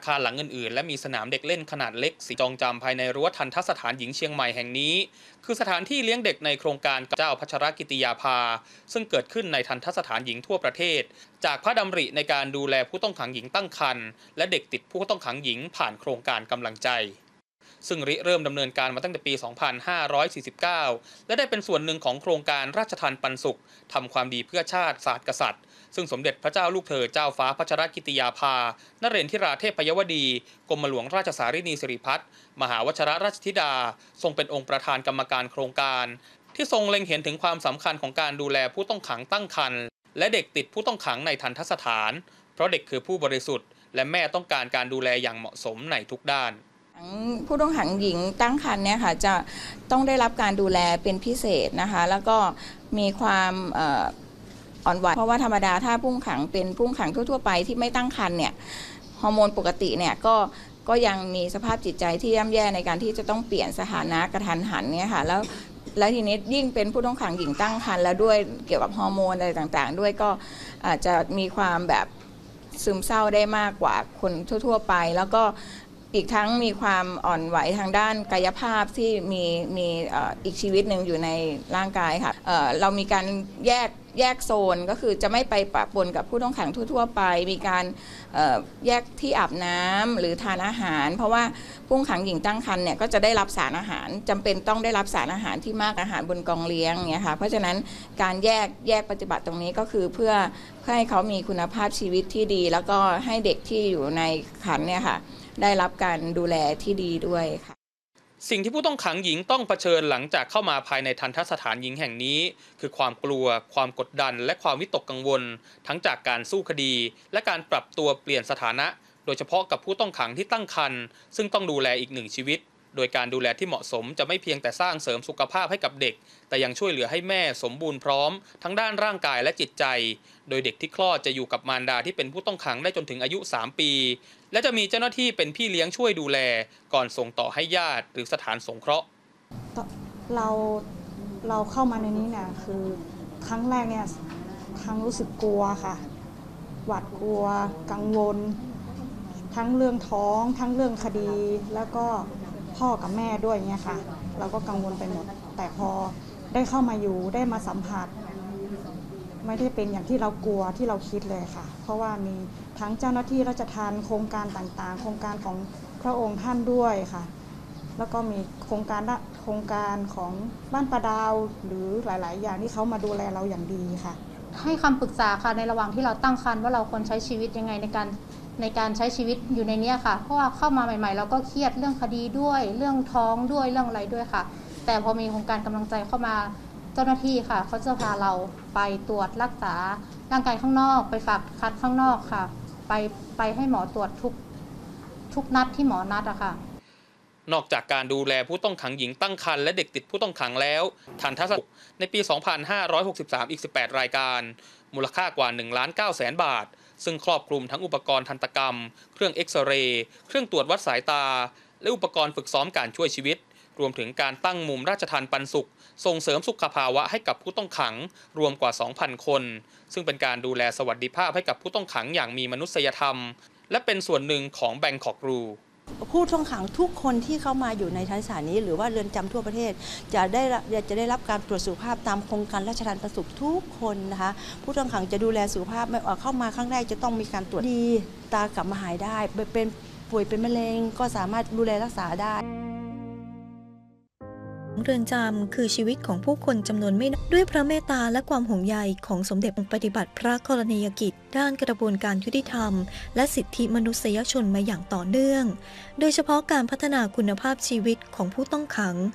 อาคารหลังอื่นๆและมีสนามเด็กเล่นขนาดเล็กสีจองจำภายในรั้วทัณฑสถานหญิงเชียงใหม่แห่งนี้คือสถานที่เลี้ยงเด็กในโครงการเจ้าพัชรกิติยาภาซึ่งเกิดขึ้นในทัณฑสถานหญิงทั่วประเทศจากพระดำริในการดูแลผู้ต้องขังหญิงตั้งครรภ์และเด็กติดผู้ต้องขังหญิงผ่านโครงการกำลังใจซึ่งริเริ่มดำเนินการมาตั้งแต่ปี 2549 และได้เป็นส่วนหนึ่งของโครงการราชทานปันสุขทำความดีเพื่อชาติศาสตร์กษัตริย์ซึ่งสมเด็จพระเจ้าลูกเธอเจ้าฟ้าพัชรกิติยาภานเรนทิราเทพยวดีกรมหลวงราชสารินีสิริพัฒน์มหาวชิรราชธิดาทรงเป็นองค์ประธานกรรมการโครงการที่ทรงเล็งเห็นถึงความสำคัญของการดูแลผู้ต้องขังตั้งครรภ์และเด็กติดผู้ต้องขังในทัณฑสถานเพราะเด็กคือผู้บริสุทธิ์และแม่ต้องการการดูแลอย่างเหมาะสมในทุกด้านผู้ต้องขังหญิงตั้งครรภ์เนี่ยค่ะจะต้องได้รับการดูแลเป็นพิเศษนะคะแล้วก็มีความอ่อนไหวเพราะว่าธรรมดาถ้าผู้ต้องขังเป็นผู้ต้องขังทั่วๆไปที่ไม่ตั้งครรภ์เนี่ยฮอร์โมนปกติเนี่ยก็ยังมีสภาพจิตใจที่ย่ำแย่ในการที่จะต้องเปลี่ยนสถานะกระทันหันเนี่ยค่ะแล้วทีนี้ยิ่งเป็นผู้ต้องขังหญิงตั้งครรภ์แล้วด้วยเกี่ยวกับฮอร์โมนอะไรต่างๆด้วยก็อาจจะมีความแบบซึมเศร้าได้มากกว่าคนทั่วๆไปแล้วก็อีกทั้งมีความอ่อนไหวทางด้านกายภาพที่มีอีกชีวิตหนึ่งอยู่ในร่างกายค่ะเรามีการแยกโซนก็คือจะไม่ไปปะปนกับผู้ต้องขังทั่วๆไปมีการแยกที่อาบน้ำหรือทานอาหารเพราะว่าผู้ต้องขังหญิงตั้งครรภ์เนี่ยก็จะได้รับสารอาหารจำเป็นต้องได้รับสารอาหารที่มากอาหารบนกองเลี้ยงเนี่ยค่ะเพราะฉะนั้นการแยกปฏิบัติตรงนี้ก็คือเพื่อให้เขามีคุณภาพชีวิตที่ดีแล้วก็ให้เด็กที่อยู่ในครรภ์เนี่ยค่ะได้รับการดูแลที่ดีด้วยค่ะสิ่งที่ผู้ต้องขังหญิงต้องเผชิญหลังจากเข้ามาภายในทัณฑสถานหญิงแห่งนี้คือความกลัวความกดดันและความวิตกกังวลทั้งจากการสู้คดีและการปรับตัวเปลี่ยนสถานะโดยเฉพาะกับผู้ต้องขังที่ตั้งครรภ์ซึ่งต้องดูแลอีกหนึ่งชีวิตโดยการดูแลที่เหมาะสมจะไม่เพียงแต่สร้างเสริมสุขภาพให้กับเด็กแต่ยังช่วยเหลือให้แม่สมบูรณ์พร้อมทั้งด้านร่างกายและจิตใจโดยเด็กที่คลอดจะอยู่กับมารดาที่เป็นผู้ต้องขังได้จนถึงอายุ3 ปีและจะมีเจ้าหน้าที่เป็นพี่เลี้ยงช่วยดูแลก่อนส่งต่อให้ญาติหรือสถานสงเคราะห์เราเข้ามาในนี้เนี่ยคือครั้งแรกเนี่ยทั้งรู้สึกกลัวค่ะหวาดกลัวกังวลทั้งเรื่องท้องทั้งเรื่องคดีแล้วก็พ่อกับแม่ด้วยเนี่ยค่ะเราก็กังวลไปหมดแต่พอได้เข้ามาอยู่ได้มาสัมผัสไม่ได้เป็นอย่างที่เรากลัวที่เราคิดเลยค่ะเพราะว่ามีทั้งเจ้าหน้าที่ราชทัณฑ์โครงการต่างๆโครงการของพระองค์ท่านด้วยค่ะแล้วก็มีโครงการของบ้านประดาวหรือหลายๆอย่างที่เขามาดูแลเราอย่างดีค่ะให้คำปรึกษาค่ะในระหว่างที่เราตั้งครรภ์ว่าเราควรใช้ชีวิตยังไงในการใช้ชีวิตอยู่ในนี้ค่ะเพราะว่าเข้ามาใหม่ๆเราก็เครียดเรื่องคดีด้วยเรื่องท้องด้วยเรื่องอะไรด้วยค่ะแต่พอมีโครงการกำลังใจเข้ามาเจ้าหน้าที่ค่ะเขาจะพาเราไปตรวจรักษาร่างกายข้างนอกไปฝากคัดข้างนอกค่ะไปให้หมอตรวจทุกนัดที่หมอนัดอะค่ะนอกจากการดูแลผู้ต้องขังหญิงตั้งครรภ์และเด็กติดผู้ต้องขังแล้วทัณฑสถานในปี 2563 อีก 18 รายการมูลค่ากว่า 1,900,000 บาทซึ่งครอบคลุมทั้งอุปกรณ์ทันตกรรมเครื่องเอ็กซเรย์เครื่องตรวจวัดสายตาและอุปกรณ์ฝึกซ้อมการช่วยชีวิตรวมถึงการตั้งมุมราชทานปันสุขส่งเสริมสุขภาวะให้กับผู้ต้องขังรวมกว่า 2,000 คนซึ่งเป็นการดูแลสวัสดิภาพให้กับผู้ต้องขังอย่างมีมนุษยธรรมและเป็นส่วนหนึ่งของ Bangkok Rule ผู้ต้องขังทุกคนที่เข้ามาอยู่ในทัณฑสถานนี้หรือว่าเรือนจำทั่วประเทศจะได้รับการตรวจสุขภาพตามโครงการราชทานประสุขทุกคนนะคะผู้ต้องขังจะดูแลสุขภาพไม่เข้ามาครั้งแรกจะต้องมีการตรวจดีตากลับมาหายได้เป็นป่วยเป็นมะเร็งก็สามารถดูแลรักษาได้เรือนจำคือชีวิตของผู้คนจำนวนไม่น้อยด้วยพระเมตตาและความห่วงใยของสมเด็จปฏิบัติพระกรณียกิจด้านกระบวนการยุติธรรมและสิทธิมนุษยชนมาอย่างต่อเนื่องโดยเฉพาะการพัฒนาคุณภาพชีวิตของผู้ต้องขัง